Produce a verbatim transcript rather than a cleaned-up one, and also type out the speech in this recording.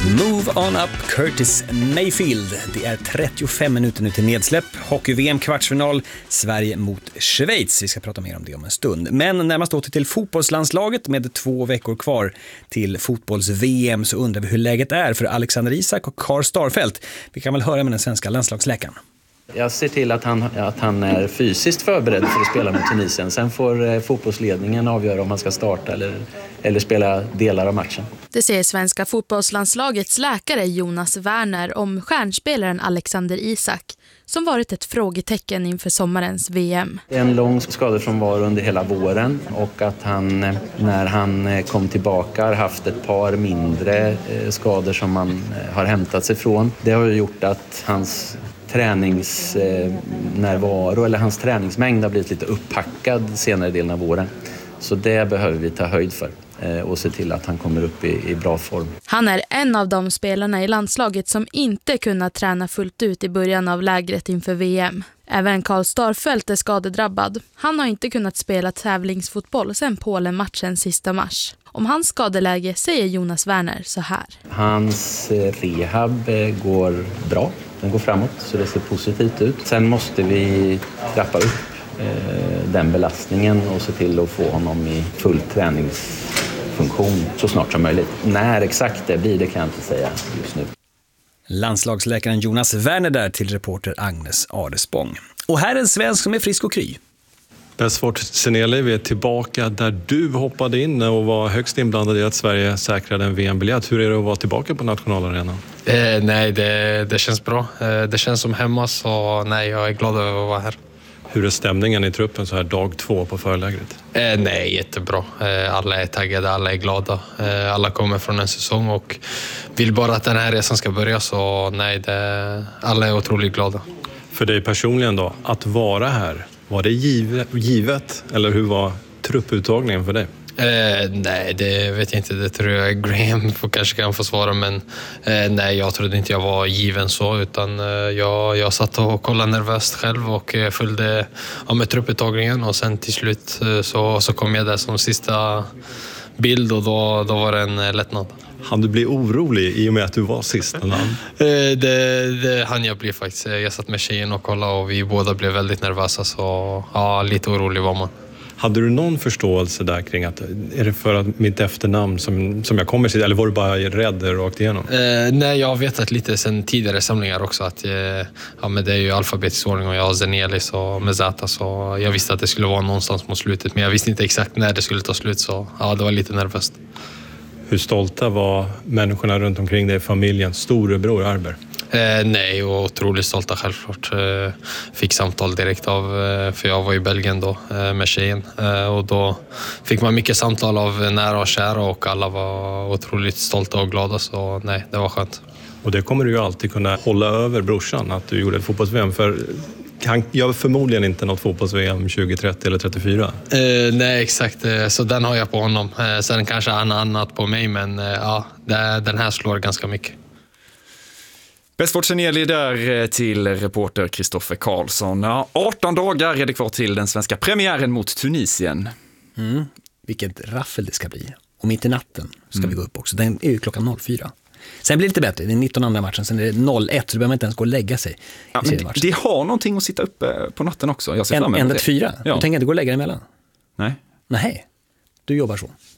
Move on up, Curtis Mayfield. Det är trettiofem minuter nu till nedsläpp. Hockey-V M-kvartsfinal, Sverige mot Schweiz. Vi ska prata mer om det om en stund. Men när man står till fotbollslandslaget med två veckor kvar till fotbolls-V M så undrar vi hur läget är för Alexander Isak och Carl Starfelt. Vi kan väl höra med den svenska landslagsläkaren. Jag ser till att han, att han är fysiskt förberedd för att spela mot Tunisien. Sen får eh, fotbollsledningen avgöra om han ska starta eller, eller spela delar av matchen. Det säger svenska fotbollslandslagets läkare Jonas Werner om stjärnspelaren Alexander Isak, som varit ett frågetecken inför sommarens V M. En lång skadefrånvaro under hela våren och att han när han kom tillbaka har haft ett par mindre skador som han har hämtat sig från. Det har gjort att hans träningsnärvaro eller hans träningsmängd har blivit lite upppackad senare delen av våren. Så det behöver vi ta höjd för och se till att han kommer upp i, i bra form. Han är en av de spelarna i landslaget som inte kunnat träna fullt ut i början av lägret inför V M. Även Carl Starfelt är skadedrabbad. Han har inte kunnat spela tävlingsfotboll sedan Polen-matchen sista mars. Om hans skadeläge säger Jonas Werner så här. Hans rehab går bra. Den går framåt så det ser positivt ut. Sen måste vi trappa upp den belastningen och se till att få honom i full träningsfunktion så snart som möjligt. När exakt det blir, det kan jag inte säga just nu. Landslagsläkaren Jonas Werner där till reporter Agnes Adespång. Och här är en svensk som är frisk och kry. Besfort Seneli, vi är tillbaka där du hoppade in och var högst inblandad i att Sverige säkrade en V M-biljett. Hur är det att vara tillbaka på nationalarenan? Eh, nej, det, det känns bra. Eh, det känns som hemma, så nej, jag är glad över att vara här. Hur är stämningen i truppen så här dag två på förlägret? Eh, nej, jättebra. Eh, alla är taggade, alla är glada. Eh, alla kommer från en säsong och vill bara att den här resan ska börja, så nej, det, alla är otroligt glada. För dig personligen då, att vara här, var det givet, givet eller hur var trupputtagningen för dig? Eh, nej, det vet jag inte. Det tror jag Graham får, kanske kan få svara. Men eh, nej, jag trodde inte jag var given så. Utan eh, jag, jag satt och kollade nervöst själv och eh, följde ja, med trupputtagningen. Och sen till slut eh, så, så kom jag där som sista bild och då, då var det en eh, lättnad. Han du bli orolig i och med att du var sista namn? Eh, det, det hann jag bli faktiskt. Jag satt med tjejen och kollade och vi båda blev väldigt nervösa. Så ja, lite orolig var man. Hade du någon förståelse där kring att är det för att mitt efternamn som, som jag kommer till, eller var du bara rädd rakt igenom? Eh, nej, jag har vetat lite sen tidigare samlingar också att eh, ja, men det är ju alfabetisk ordning och jag har Zenelis och Mezata, så jag visste att det skulle vara någonstans mot slutet, men jag visste inte exakt när det skulle ta slut, så ja, det var lite nervöst. Hur stolta var människorna runt omkring dig, familjen, storebror Arber? Eh, nej, och otroligt stolta självklart. Eh, fick samtal direkt av, eh, för jag var i Belgien då eh, med tjejen. Eh, och då fick man mycket samtal av nära och kära och alla var otroligt stolta och glada, så nej, det var skönt. Och det kommer du ju alltid kunna hålla över brorsan, att du gjorde ett fotbolls-V M, för han gör förmodligen inte något fotbolls-V M tjugo trettio eller trettiofyra. Eh, nej, exakt. Så den har jag på honom. Eh, sen kanske han har annat på mig, men eh, ja, det, den här slår ganska mycket. Besfort Seneli där till reporter Kristoffer Karlsson. Ja, arton dagar är det kvar till den svenska premiären mot Tunisien. Mm. Vilket raffel det ska bli. Och mitt i natten ska mm. vi gå upp också. Den är ju klockan noll fyra. Sen blir det lite bättre. Det är nitton andra matchen. Sen är det noll ett, så då behöver man inte ens gå och lägga sig. Ja, men det har någonting att sitta uppe på natten också. Jag ser en, fram emot en det. ett fyra? Ja. Du tänker inte gå och lägga dig emellan? Nej. Nej, du jobbar så.